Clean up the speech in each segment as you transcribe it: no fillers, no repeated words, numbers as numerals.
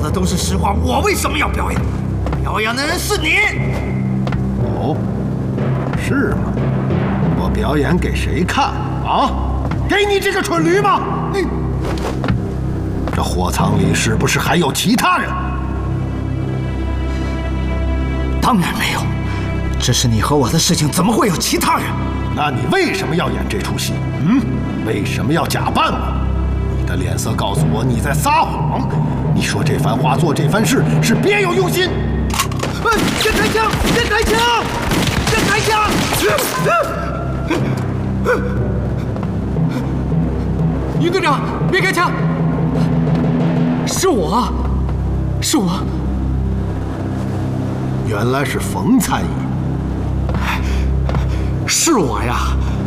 的都是实话，我为什么要表演？表演的人是你。 哦，是吗？我表演给谁看啊？给你这个蠢驴吗？你这货仓里是不是还有其他人？ 当然没有，这是你和我的事情，怎么会有其他人？ 那你为什么要演这出戏？为什么要假扮我？你的脸色告诉我你在撒谎。你说这番话，做这番事是别有用心。 先开枪！先开枪！先开枪！ 于队长，别开枪！是我，是我。 原来是冯参议。 是我呀！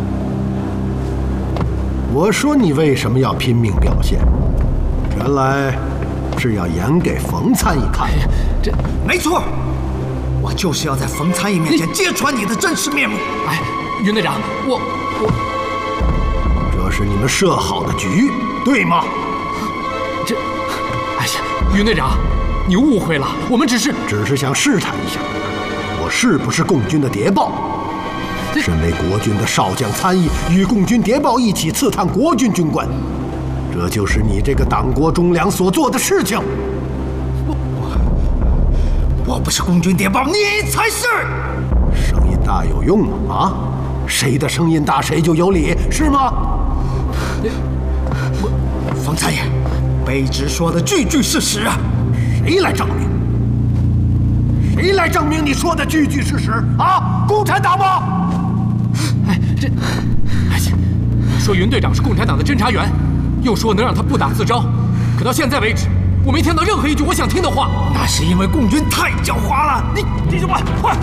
我说你为什么要拼命表现？原来是要演给冯参议看。 这没错，我就是要在冯参议面前揭穿你的真实面目。 哎，云队长，我这是你们设好的局，对吗？ 这，哎呀，云队长，你误会了，我们只是想试探一下，我是不是共军的谍报？身为国军的少将参议，与共军谍报一起刺探国军军官，这就是你这个党国忠良所做的事情。 我不是共军谍报，你才是。 声音大有用吗？啊，谁的声音大谁就有理，是吗？ 冯参议，卑职说的句句是实啊！ 谁来证明？谁来证明你说的句句是实啊？共产党吗？ 哎，这，哎呀，说云队长是共产党的侦察员，又说能让他不打自招，可到现在为止，我没听到任何一句我想听的话。 那是因为共军太狡猾了。你弟兄们，快！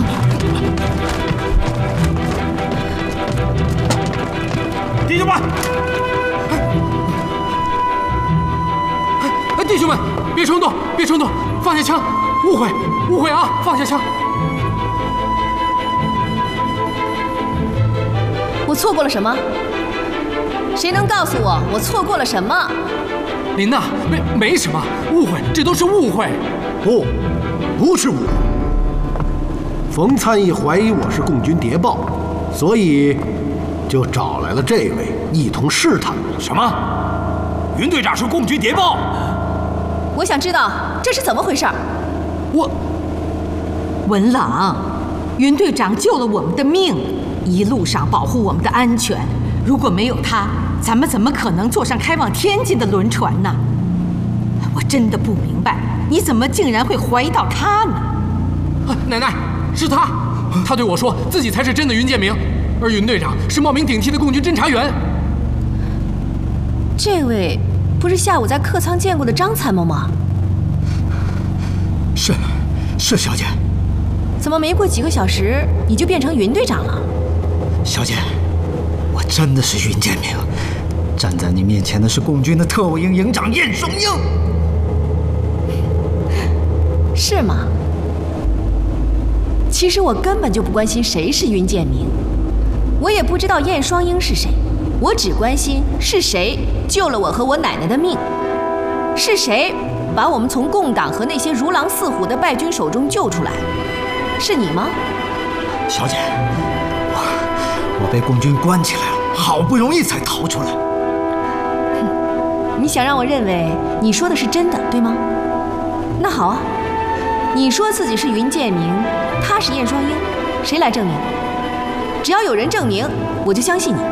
弟兄们， 弟兄们，别冲动，别冲动，放下枪，误会啊，放下枪。 我错过了什么？谁能告诉我我错过了什么？ 林娜，没什么误会，这都是误会。 不是误会。冯参议怀疑我是共军谍报，所以就找来了这位一同试探。 什么？云队长是共军谍报？ 我想知道这是怎么回事。 文朗，云队长救了我们的命，一路上保护我们的安全。如果没有他，咱们怎么可能坐上开往天津的轮船呢？我真的不明白，你怎么竟然会怀疑到他呢？ 奶奶，是他，他对我说自己才是真的云建明，而云队长是冒名顶替的共军侦察员。 这位不是下午在客舱见过的张参谋吗？ 是小姐。 怎么没过几个小时你就变成云队长了？ 小姐，我真的是云建明，站在你面前的是共军的特务营营长燕双鹰。 是吗？其实我根本就不关心谁是云建明，我也不知道燕双鹰是谁，我只关心是谁救了我和我奶奶的命，是谁把我们从共党和那些如狼似虎的败军手中救出来。是你吗？ 小姐，我被共军关起来了，好不容易才逃出来。 你想让我认为你说的是真的，对吗？那好啊，你说自己是云建明，他是燕双鹰，谁来证明？只要有人证明，我就相信你。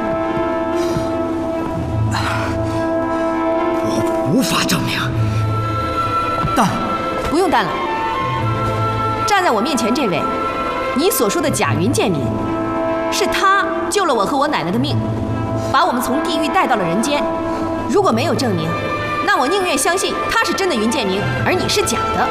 我无法证明，但不用但了。站在我面前这位，你所说的假云建明，是他救了我和我奶奶的命，把我们从地狱带到了人间。如果没有证明，那我宁愿相信他是真的云建明，而你是假的。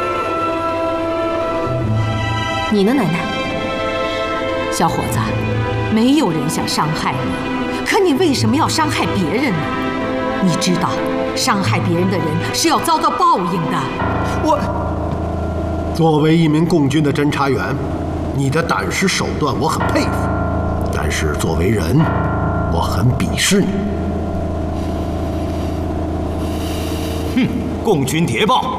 你呢，奶奶？ 小伙子，没有人想伤害你，可你为什么要伤害别人呢？你知道，伤害别人的人是要遭到报应的。 作为一名共军的侦察员，你的胆识手段我很佩服，但是作为人，我很鄙视你。 共军谍报